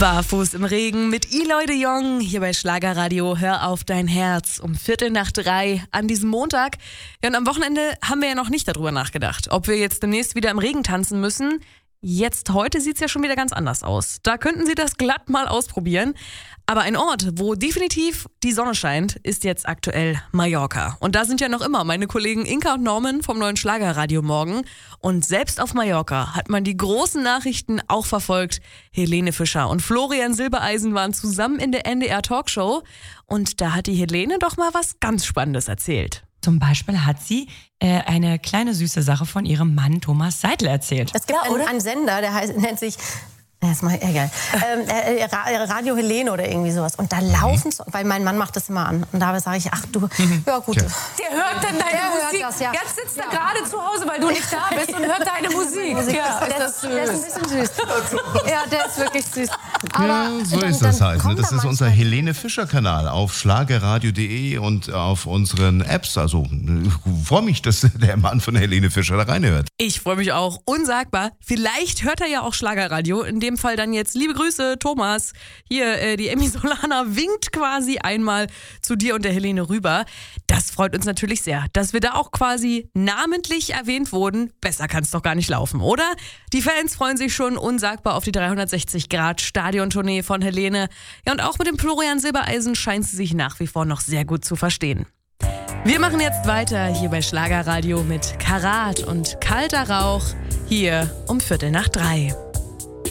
Barfuß im Regen mit Eloy de Jong hier bei Schlagerradio. Hör auf dein Herz um 2:45 an diesem Montag. Ja, und am Wochenende haben wir ja noch nicht darüber nachgedacht, ob wir jetzt demnächst wieder im Regen tanzen müssen. Heute sieht es ja schon wieder ganz anders aus. Da könnten Sie das glatt mal ausprobieren. Aber ein Ort, wo definitiv die Sonne scheint, ist jetzt aktuell Mallorca. Und da sind ja noch immer meine Kollegen Inka und Norman vom neuen Schlagerradio Morgen. Und selbst auf Mallorca hat man die großen Nachrichten auch verfolgt. Helene Fischer und Florian Silbereisen waren zusammen in der NDR Talkshow. Und da hat die Helene doch mal was ganz Spannendes erzählt. Zum Beispiel hat sie eine kleine süße Sache von ihrem Mann Thomas Seidel erzählt. Es gibt einen Sender, nennt sich... Das ist mal egal. Radio Helene oder irgendwie sowas. Und da laufen weil mein Mann macht das immer an. Und da sage ich, ach du, ja gut. Der hört dann deine Musik. Das, ja. Jetzt sitzt er gerade zu Hause, weil du nicht da bist und hört deine Musik. Ja, der ist ein bisschen süß. Ja, der ist wirklich süß. Aber ja, so ist das halt. Ne? Das ist unser Helene Fischer Kanal auf schlagerradio.de und auf unseren Apps. Also ich freue mich, dass der Mann von Helene Fischer da reinhört. Ich freue mich auch. Unsagbar. Vielleicht hört er ja auch Schlagerradio. In dem Fall dann jetzt liebe Grüße, Thomas. Hier, die Emmy Solana winkt quasi einmal zu dir und der Helene rüber. Das freut uns natürlich sehr, dass wir da auch quasi namentlich erwähnt wurden. Besser kann es doch gar nicht laufen, oder? Die Fans freuen sich schon unsagbar auf die 360-Grad-Stadiontournee von Helene. Ja, und auch mit dem Florian Silbereisen scheint sie sich nach wie vor noch sehr gut zu verstehen. Wir machen jetzt weiter hier bei Schlagerradio mit Karat und Kalter Rauch hier um 2:45.